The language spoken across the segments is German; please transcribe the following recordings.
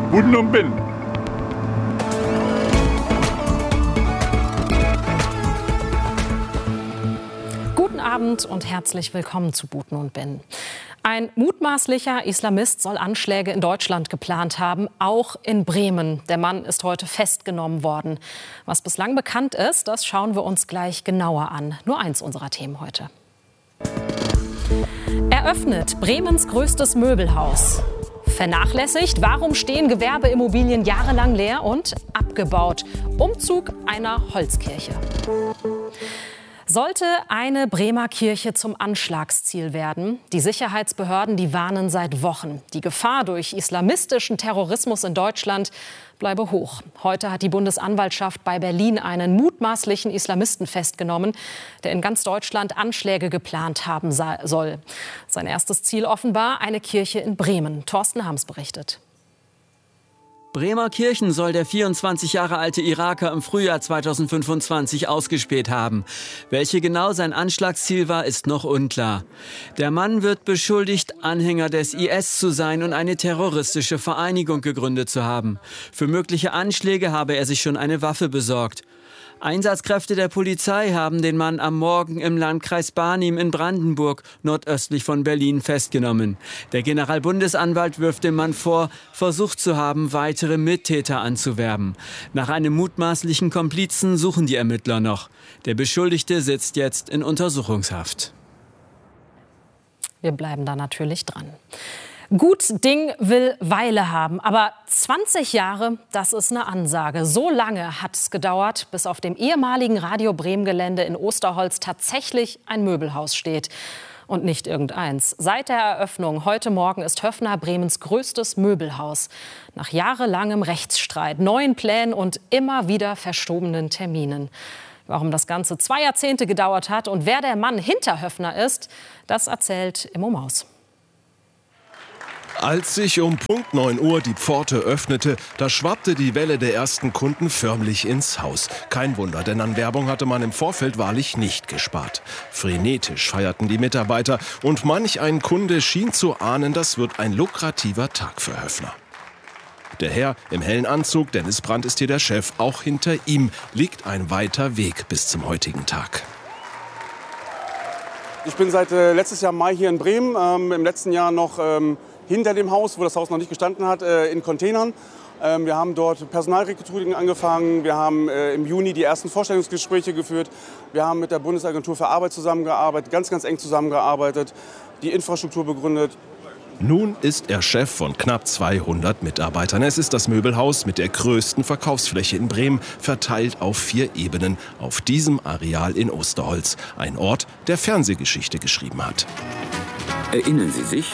Buten und Bin. Guten Abend und herzlich willkommen zu Buten und Bin. Ein mutmaßlicher Islamist soll Anschläge in Deutschland geplant haben, auch in Bremen. Der Mann ist heute festgenommen worden. Was bislang bekannt ist, das schauen wir uns gleich genauer an. Nur eins unserer Themen heute. Eröffnet Bremens größtes Möbelhaus. Vernachlässigt, warum stehen Gewerbeimmobilien jahrelang leer und abgebaut? Umzug einer Holzkirche. Sollte eine Bremer Kirche zum Anschlagsziel werden? Die Sicherheitsbehörden, die warnen seit Wochen. Die Gefahr durch islamistischen Terrorismus in Deutschland bleibe hoch. Heute hat die Bundesanwaltschaft bei Berlin einen mutmaßlichen Islamisten festgenommen, der in ganz Deutschland Anschläge geplant haben soll. Sein erstes Ziel offenbar eine Kirche in Bremen. Thorsten Harms berichtet. Bremerkirchen soll der 24 Jahre alte Iraker im Frühjahr 2025 ausgespäht haben. Welche genau sein Anschlagsziel war, ist noch unklar. Der Mann wird beschuldigt, Anhänger des IS zu sein und eine terroristische Vereinigung gegründet zu haben. Für mögliche Anschläge habe er sich schon eine Waffe besorgt. Einsatzkräfte der Polizei haben den Mann am Morgen im Landkreis Barnim in Brandenburg, nordöstlich von Berlin, festgenommen. Der Generalbundesanwalt wirft dem Mann vor, versucht zu haben, weitere Mittäter anzuwerben. Nach einem mutmaßlichen Komplizen suchen die Ermittler noch. Der Beschuldigte sitzt jetzt in Untersuchungshaft. Wir bleiben da natürlich dran. Gut Ding will Weile haben, aber 20 Jahre, das ist eine Ansage. So lange hat es gedauert, bis auf dem ehemaligen Radio Bremen-Gelände in Osterholz tatsächlich ein Möbelhaus steht. Und nicht irgendeins. Seit der Eröffnung heute Morgen ist Höffner Bremens größtes Möbelhaus. Nach jahrelangem Rechtsstreit, neuen Plänen und immer wieder verschobenen Terminen. Warum das Ganze 2 Jahrzehnte gedauert hat und wer der Mann hinter Höffner ist, das erzählt Immo Maus. Als sich um Punkt 9 Uhr die Pforte öffnete, da schwappte die Welle der ersten Kunden förmlich ins Haus. Kein Wunder, denn an Werbung hatte man im Vorfeld wahrlich nicht gespart. Frenetisch feierten die Mitarbeiter und manch ein Kunde schien zu ahnen, das wird ein lukrativer Tag für Höffner. Der Herr im hellen Anzug, Dennis Brandt ist hier der Chef, auch hinter ihm liegt ein weiter Weg bis zum heutigen Tag. Ich bin seit letztes Jahr Mai hier in Bremen, im letzten Jahr noch hinter dem Haus, wo das Haus noch nicht gestanden hat, in Containern. Wir haben dort Personalrecruiting angefangen, wir haben im Juni die ersten Vorstellungsgespräche geführt, wir haben mit der Bundesagentur für Arbeit zusammengearbeitet, ganz eng zusammengearbeitet, die Infrastruktur begründet. Nun ist er Chef von knapp 200 Mitarbeitern. Es ist das Möbelhaus mit der größten Verkaufsfläche in Bremen, verteilt auf 4 Ebenen, auf diesem Areal in Osterholz. Ein Ort, der Fernsehgeschichte geschrieben hat. Erinnern Sie sich?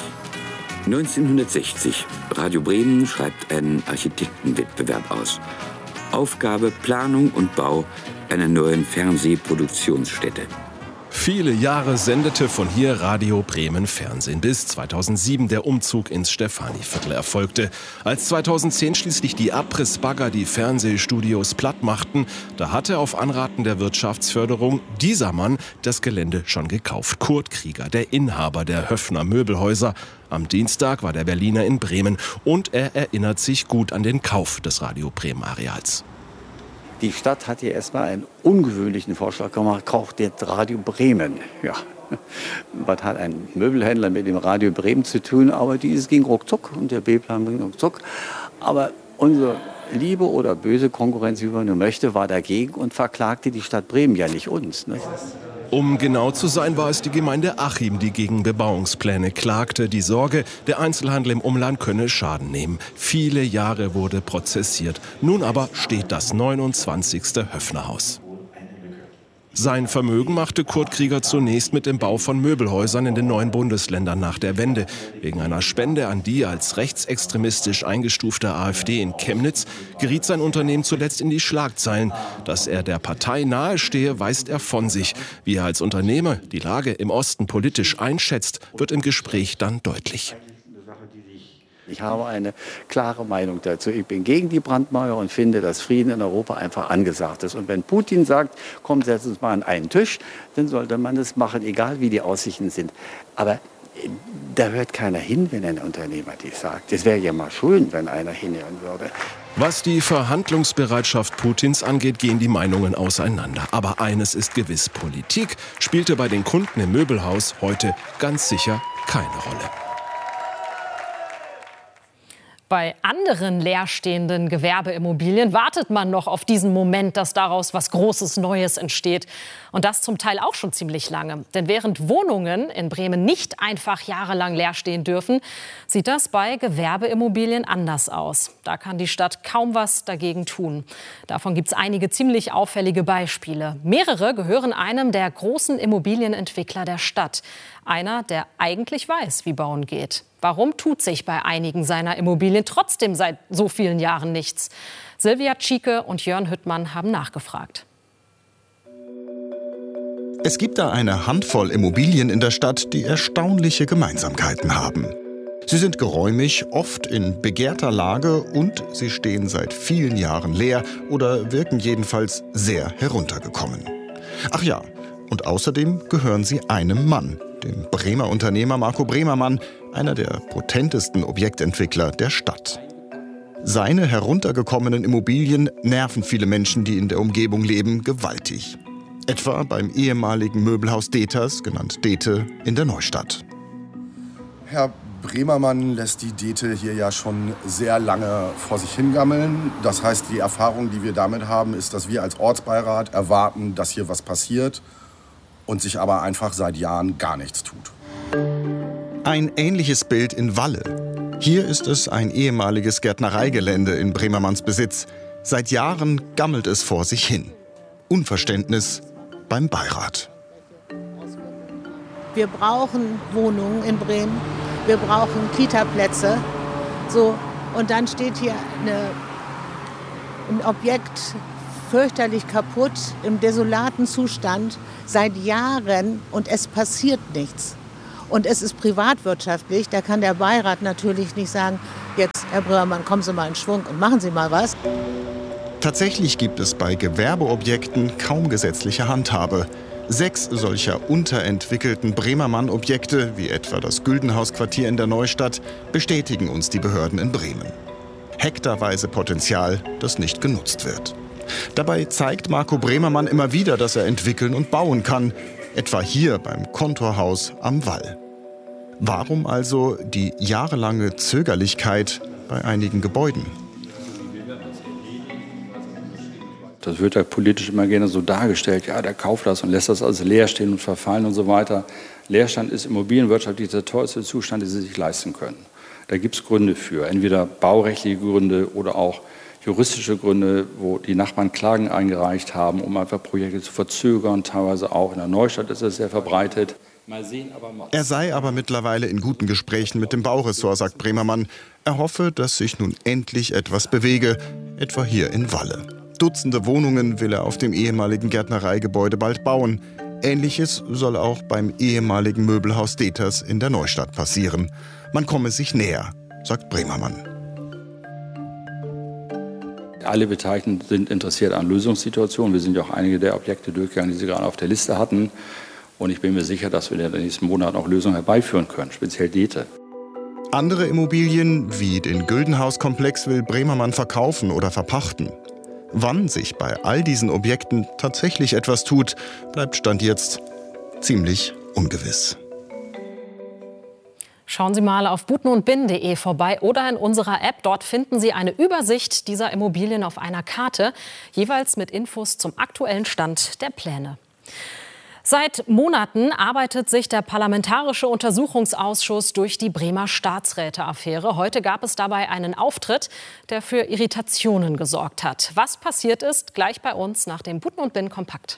1960. Radio Bremen schreibt einen Architektenwettbewerb aus. Aufgabe Planung und Bau einer neuen Fernsehproduktionsstätte. Viele Jahre sendete von hier Radio Bremen Fernsehen, bis 2007 der Umzug ins Stephaniviertel erfolgte. Als 2010 schließlich die Abrissbagger die Fernsehstudios platt machten, da hatte auf Anraten der Wirtschaftsförderung dieser Mann das Gelände schon gekauft. Kurt Krieger, der Inhaber der Höffner Möbelhäuser. Am Dienstag war der Berliner in Bremen und er erinnert sich gut an den Kauf des Radio Bremen Areals. Die Stadt hat hier erstmal einen ungewöhnlichen Vorschlag gemacht, kauft jetzt Radio Bremen. Ja, was hat ein Möbelhändler mit dem Radio Bremen zu tun? Aber dieses ging ruckzuck und der B-Plan ging ruckzuck. Aber unsere liebe oder böse Konkurrenz, wie man nur möchte, war dagegen und verklagte die Stadt Bremen, ja nicht uns. Ne? Um genau zu sein, war es die Gemeinde Achim, die gegen Bebauungspläne klagte. Die Sorge, der Einzelhandel im Umland könne Schaden nehmen. Viele Jahre wurde prozessiert. Nun aber steht das 29. Höffnerhaus. Sein Vermögen machte Kurt Krieger zunächst mit dem Bau von Möbelhäusern in den 9 Bundesländern nach der Wende. Wegen einer Spende an die als rechtsextremistisch eingestufte AfD in Chemnitz geriet sein Unternehmen zuletzt in die Schlagzeilen. Dass er der Partei nahestehe, weist er von sich. Wie er als Unternehmer die Lage im Osten politisch einschätzt, wird im Gespräch dann deutlich. Ich habe eine klare Meinung dazu. Ich bin gegen die Brandmauer und finde, dass Frieden in Europa einfach angesagt ist. Und wenn Putin sagt, komm, setz uns mal an einen Tisch, dann sollte man das machen, egal wie die Aussichten sind. Aber Da hört keiner hin, wenn ein Unternehmer dies sagt. Es wäre ja mal schön, wenn einer hinhören würde. Was die Verhandlungsbereitschaft Putins angeht, gehen die Meinungen auseinander. Aber eines ist gewiss: Politik spielte bei den Kunden im Möbelhaus heute ganz sicher keine Rolle. Bei anderen leerstehenden Gewerbeimmobilien wartet man noch auf diesen Moment, dass daraus was Großes Neues entsteht. Und das zum Teil auch schon ziemlich lange. Denn während Wohnungen in Bremen nicht einfach jahrelang leer stehen dürfen, sieht das bei Gewerbeimmobilien anders aus. Da kann die Stadt kaum was dagegen tun. Davon gibt es einige ziemlich auffällige Beispiele. Mehrere gehören einem der großen Immobilienentwickler der Stadt. Einer, der eigentlich weiß, wie Bauen geht. Warum tut sich bei einigen seiner Immobilien trotzdem seit so vielen Jahren nichts? Silvia Tschike und Jörn Hüttmann haben nachgefragt. Es gibt da eine Handvoll Immobilien in der Stadt, die erstaunliche Gemeinsamkeiten haben. Sie sind geräumig, oft in begehrter Lage und sie stehen seit vielen Jahren leer oder wirken jedenfalls sehr heruntergekommen. Ach ja, und außerdem gehören sie einem Mann, dem Bremer Unternehmer Marco Bremermann, einer der potentesten Objektentwickler der Stadt. Seine heruntergekommenen Immobilien nerven viele Menschen, die in der Umgebung leben, gewaltig. Etwa beim ehemaligen Möbelhaus Deters, genannt Dete, in der Neustadt. Herr Bremermann lässt die Dete hier ja schon sehr lange vor sich hingammeln. Das heißt, die Erfahrung, die wir damit haben, ist, dass wir als Ortsbeirat erwarten, dass hier was passiert und sich aber einfach seit Jahren gar nichts tut. Ein ähnliches Bild in Walle. Hier ist es ein ehemaliges Gärtnereigelände in Bremermanns Besitz. Seit Jahren gammelt es vor sich hin. Unverständnis beim Beirat. Wir brauchen Wohnungen in Bremen, wir brauchen Kita-Plätze. So, und dann steht hier ein Objekt fürchterlich kaputt, im desolaten Zustand, seit Jahren, und es passiert nichts. Und es ist privatwirtschaftlich, da kann der Beirat natürlich nicht sagen, jetzt, Herr Bremermann, kommen Sie mal in Schwung und machen Sie mal was. Tatsächlich gibt es bei Gewerbeobjekten kaum gesetzliche Handhabe. 6 solcher unterentwickelten Bremermann-Objekte, wie etwa das Güldenhaus-Quartier in der Neustadt, bestätigen uns die Behörden in Bremen. Hektarweise Potenzial, das nicht genutzt wird. Dabei zeigt Marco Bremermann immer wieder, dass er entwickeln und bauen kann, etwa hier beim Kontorhaus am Wall. Warum also die jahrelange Zögerlichkeit bei einigen Gebäuden? Das wird ja politisch immer gerne so dargestellt, ja, der kauft das und lässt das alles leer stehen und verfallen und so weiter. Leerstand ist immobilienwirtschaftlich der teuerste Zustand, den Sie sich leisten können. Da gibt es Gründe für, entweder baurechtliche Gründe oder auch juristische Gründe, wo die Nachbarn Klagen eingereicht haben, um einfach Projekte zu verzögern. Teilweise auch in der Neustadt ist es sehr verbreitet. Mal sehen, aber mal. Er sei aber mittlerweile in guten Gesprächen mit dem Bauressort, sagt Bremermann. Er hoffe, dass sich nun endlich etwas bewege, etwa hier in Walle. Dutzende Wohnungen will er auf dem ehemaligen Gärtnereigebäude bald bauen. Ähnliches soll auch beim ehemaligen Möbelhaus Deters in der Neustadt passieren. Man komme sich näher, sagt Bremermann. Alle Beteiligten sind interessiert an Lösungssituationen. Wir sind ja auch einige der Objekte durchgegangen, die Sie gerade auf der Liste hatten. Und ich bin mir sicher, dass wir in den nächsten Monaten auch Lösungen herbeiführen können, speziell Dete. Andere Immobilien, wie den Güldenhaus-Komplex, will Bremermann verkaufen oder verpachten. Wann sich bei all diesen Objekten tatsächlich etwas tut, bleibt Stand jetzt ziemlich ungewiss. Schauen Sie mal auf butnundbin.de vorbei oder in unserer App. Dort finden Sie eine Übersicht dieser Immobilien auf einer Karte, jeweils mit Infos zum aktuellen Stand der Pläne. Seit Monaten arbeitet sich der Parlamentarische Untersuchungsausschuss durch die Bremer Staatsräte-Affäre. Heute gab es dabei einen Auftritt, der für Irritationen gesorgt hat. Was passiert ist, gleich bei uns nach dem Buten und Bin Kompakt.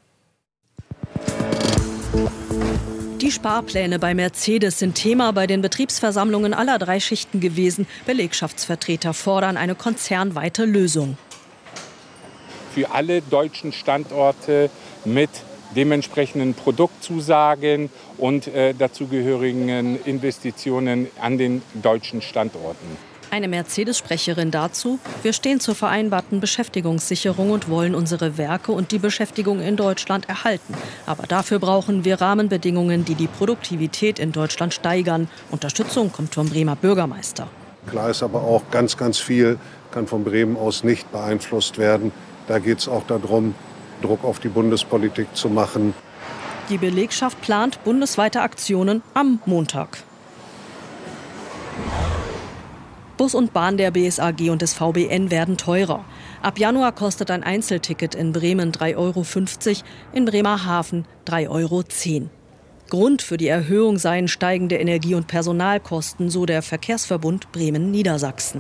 Die Sparpläne bei Mercedes sind Thema bei den Betriebsversammlungen aller 3 Schichten gewesen. Belegschaftsvertreter fordern eine konzernweite Lösung. Für alle deutschen Standorte mit dementsprechenden Produktzusagen und dazugehörigen Investitionen an den deutschen Standorten. Eine Mercedes-Sprecherin dazu: Wir stehen zur vereinbarten Beschäftigungssicherung und wollen unsere Werke und die Beschäftigung in Deutschland erhalten. Aber dafür brauchen wir Rahmenbedingungen, die die Produktivität in Deutschland steigern. Unterstützung kommt vom Bremer Bürgermeister. Klar ist aber auch, ganz viel kann von Bremen aus nicht beeinflusst werden. Da geht es auch darum, Druck auf die Bundespolitik zu machen. Die Belegschaft plant bundesweite Aktionen am Montag. Bus und Bahn der BSAG und des VBN werden teurer. Ab Januar kostet ein Einzelticket in Bremen 3,50 €, in Bremerhaven 3,10 €. Grund für die Erhöhung seien steigende Energie- und Personalkosten, so der Verkehrsverbund Bremen-Niedersachsen.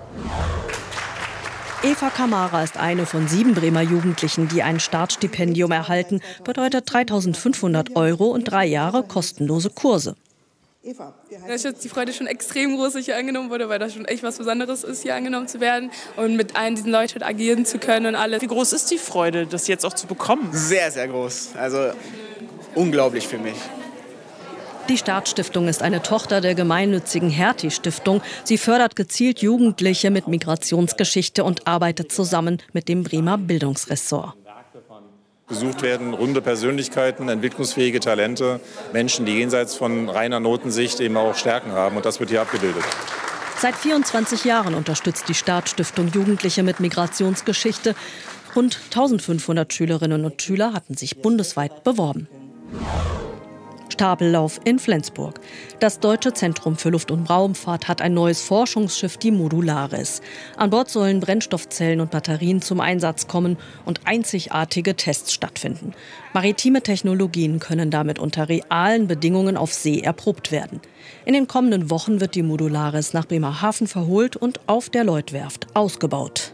Eva Kamara ist eine von 7 Bremer Jugendlichen, die ein Startstipendium erhalten. Bedeutet 3.500 € und 3 Jahre kostenlose Kurse. Da ist jetzt die Freude schon extrem groß, dass ich hier angenommen wurde, weil das schon echt was Besonderes ist, hier angenommen zu werden und mit allen diesen Leuten agieren zu können und alles. Wie groß ist die Freude, das jetzt auch zu bekommen? Sehr, sehr groß. Also unglaublich für mich. Die Startstiftung ist eine Tochter der gemeinnützigen Hertie-Stiftung. Sie fördert gezielt Jugendliche mit Migrationsgeschichte und arbeitet zusammen mit dem Bremer Bildungsressort. Gesucht werden runde Persönlichkeiten, entwicklungsfähige Talente, Menschen, die jenseits von reiner Notensicht eben auch Stärken haben. Und das wird hier abgebildet. Seit 24 Jahren unterstützt die Startstiftung Jugendliche mit Migrationsgeschichte. Rund 1500 Schülerinnen und Schüler hatten sich bundesweit beworben. Stapellauf in Flensburg. Das Deutsche Zentrum für Luft- und Raumfahrt hat ein neues Forschungsschiff, die Modularis. An Bord sollen Brennstoffzellen und Batterien zum Einsatz kommen und einzigartige Tests stattfinden. Maritime Technologien können damit unter realen Bedingungen auf See erprobt werden. In den kommenden Wochen wird die Modularis nach Bremerhaven verholt und auf der Lloydwerft ausgebaut.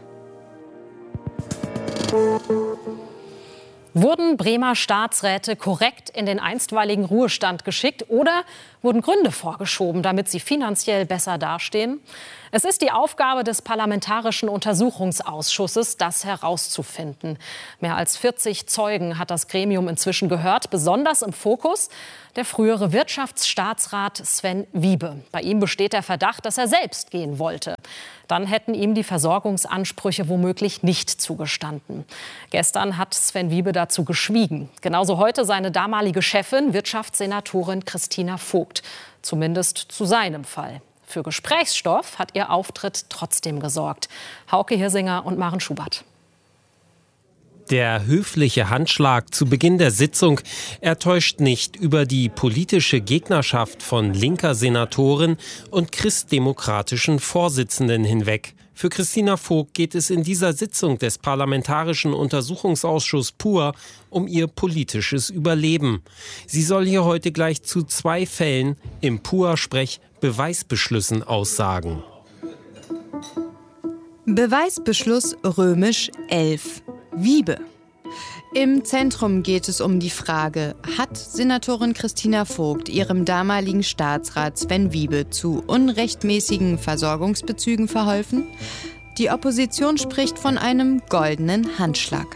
Wurden Bremer Staatsräte korrekt in den einstweiligen Ruhestand geschickt oder wurden Gründe vorgeschoben, damit sie finanziell besser dastehen? Es ist die Aufgabe des Parlamentarischen Untersuchungsausschusses, das herauszufinden. Mehr als 40 Zeugen hat das Gremium inzwischen gehört, besonders im Fokus der frühere Wirtschaftsstaatsrat Sven Wiebe. Bei ihm besteht der Verdacht, dass er selbst gehen wollte. Dann hätten ihm die Versorgungsansprüche womöglich nicht zugestanden. Gestern hat Sven Wiebe dazu geschwiegen. Genauso heute seine damalige Chefin, Wirtschaftssenatorin Christina Vogt. Zumindest zu seinem Fall. Für Gesprächsstoff hat ihr Auftritt trotzdem gesorgt. Hauke Hirsinger und Maren Schubert. Der höfliche Handschlag zu Beginn der Sitzung, er täuscht nicht über die politische Gegnerschaft von linker Senatorin und christdemokratischen Vorsitzenden hinweg. Für Christina Vogt geht es in dieser Sitzung des Parlamentarischen Untersuchungsausschusses PUR um ihr politisches Überleben. Sie soll hier heute gleich zu 2 Fällen im PUR-Sprech Beweisbeschlüssen aussagen. Beweisbeschluss römisch 11. Wiebe. Im Zentrum geht es um die Frage, hat Senatorin Christina Vogt ihrem damaligen Staatsrat Sven Wiebe zu unrechtmäßigen Versorgungsbezügen verholfen? Die Opposition spricht von einem goldenen Handschlag.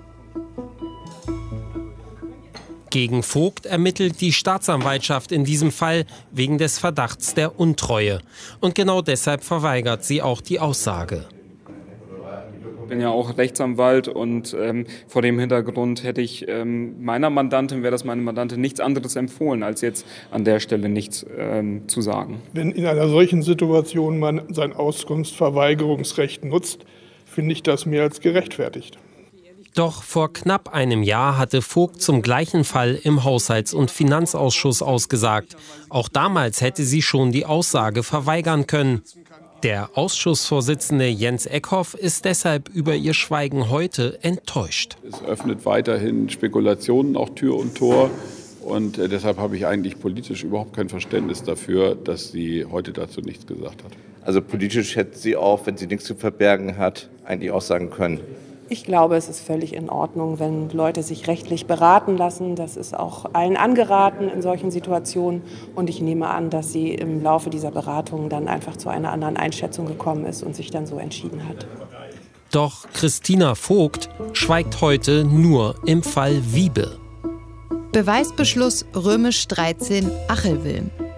Gegen Vogt ermittelt die Staatsanwaltschaft in diesem Fall wegen des Verdachts der Untreue. Und genau deshalb verweigert sie auch die Aussage. Ich bin ja auch Rechtsanwalt und vor dem Hintergrund hätte ich meiner Mandantin, wäre das meine Mandantin, nichts anderes empfohlen, als jetzt an der Stelle nichts zu sagen. Wenn in einer solchen Situation man sein Auskunftsverweigerungsrecht nutzt, finde ich das mehr als gerechtfertigt. Doch vor knapp einem Jahr hatte Vogt zum gleichen Fall im Haushalts- und Finanzausschuss ausgesagt. Auch damals hätte sie schon die Aussage verweigern können. Der Ausschussvorsitzende Jens Eckhoff ist deshalb über ihr Schweigen heute enttäuscht. Es öffnet weiterhin Spekulationen auch Tür und Tor. Und deshalb habe ich eigentlich politisch überhaupt kein Verständnis dafür, dass sie heute dazu nichts gesagt hat. Also politisch hätte sie auch, wenn sie nichts zu verbergen hat, eigentlich auch sagen können. Ich glaube, es ist völlig in Ordnung, wenn Leute sich rechtlich beraten lassen. Das ist auch allen angeraten in solchen Situationen. Und ich nehme an, dass sie im Laufe dieser Beratungen dann einfach zu einer anderen Einschätzung gekommen ist und sich dann so entschieden hat. Doch Christina Vogt schweigt heute nur im Fall Wiebe. Beweisbeschluss römisch 13 Achelwilm.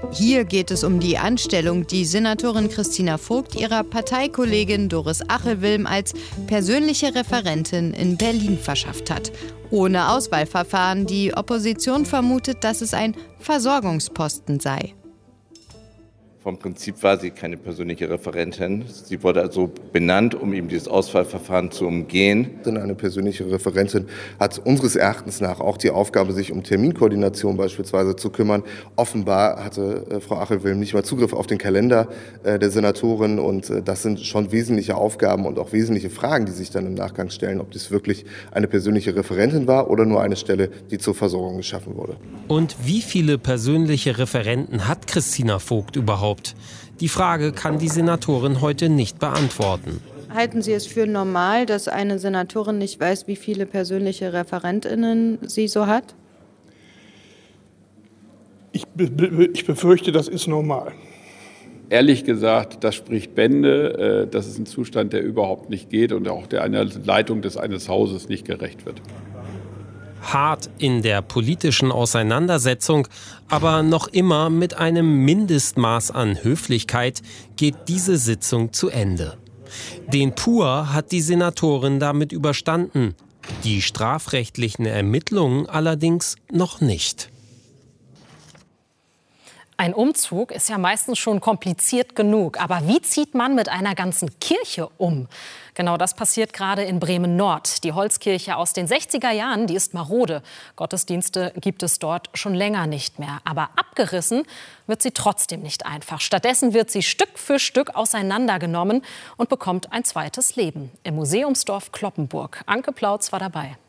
Hier geht es um die Anstellung, die Senatorin Christina Vogt ihrer Parteikollegin Doris Achelwilm als persönliche Referentin in Berlin verschafft hat. Ohne Auswahlverfahren. Die Opposition vermutet, dass es ein Versorgungsposten sei. Vom Prinzip war sie keine persönliche Referentin. Sie wurde also benannt, um eben dieses Auswahlverfahren zu umgehen. Eine persönliche Referentin hat unseres Erachtens nach auch die Aufgabe, sich um Terminkoordination beispielsweise zu kümmern. Offenbar hatte Frau Achelwilm nicht mal Zugriff auf den Kalender der Senatorin. Und das sind schon wesentliche Aufgaben und auch wesentliche Fragen, die sich dann im Nachgang stellen, ob dies wirklich eine persönliche Referentin war oder nur eine Stelle, die zur Versorgung geschaffen wurde. Und wie viele persönliche Referenten hat Christina Vogt überhaupt? Die Frage kann die Senatorin heute nicht beantworten. Halten Sie es für normal, dass eine Senatorin nicht weiß, wie viele persönliche ReferentInnen sie so hat? Ich befürchte, das ist normal. Ehrlich gesagt, das spricht Bände. Das ist ein Zustand, der überhaupt nicht geht und auch der einer Leitung eines Hauses nicht gerecht wird. Hart in der politischen Auseinandersetzung, aber noch immer mit einem Mindestmaß an Höflichkeit geht diese Sitzung zu Ende. Den Pur hat die Senatorin damit überstanden, die strafrechtlichen Ermittlungen allerdings noch nicht. Ein Umzug ist ja meistens schon kompliziert genug. Aber wie zieht man mit einer ganzen Kirche um? Genau das passiert gerade in Bremen-Nord. Die Holzkirche aus den 60er Jahren, die ist marode. Gottesdienste gibt es dort schon länger nicht mehr. Aber abgerissen wird sie trotzdem nicht einfach. Stattdessen wird sie Stück für Stück auseinandergenommen und bekommt ein zweites Leben. Im Museumsdorf Cloppenburg. Anke Plautz war dabei.